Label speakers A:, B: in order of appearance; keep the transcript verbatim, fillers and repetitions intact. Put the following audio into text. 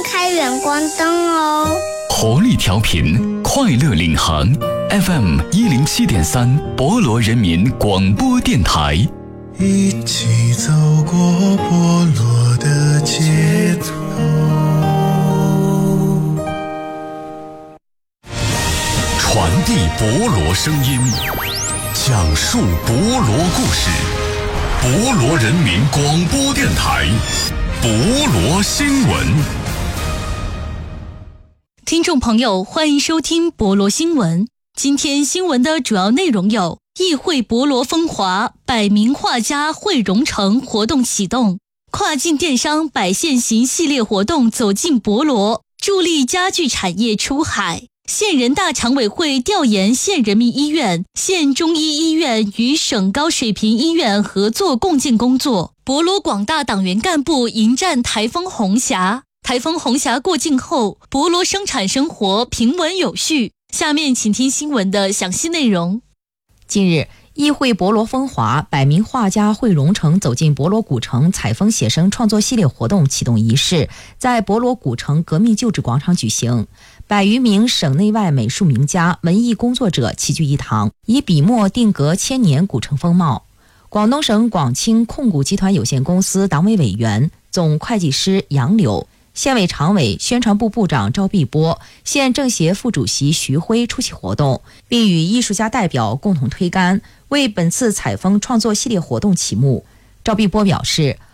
A: 开远光灯哦。
B: 活力调频，快乐领航 F M 一零七点三，博罗人民广播电台。
C: 一起走过博罗的街头，
B: 传递博罗声音，讲述博罗故事。博罗人民广播电台，博罗新闻。
D: 听众朋友，欢迎收听博罗新闻。今天新闻的主要内容有：议会博罗风华，百名画家汇融城活动启动；跨境电商百县行系列活动走进博罗，助力家具产业出海。县人大常委会调研县人民医院、县中医医院与省高水平医院合作共建工作。博罗广大党员干部迎战台风红霞。台风红霞过境后，博罗生产生活平稳有序。下面请听新闻的详细内容。
E: 近日，议会博罗风华，百名画家汇融城走进博罗古城采风写生创作系列活动启动仪式在博罗古城革命旧址广场举行。百余名省内外美术名家、文艺工作者齐聚一堂，以笔墨定格千年古城风貌。广东省广清控股集团有限公司党委委员、总会计师杨柳，县委常委、宣传部部长赵碧波，县政协副主席徐辉出席活动，并与艺术家代表共同推杆，为本次采风创作系列活动启幕。赵碧波表示，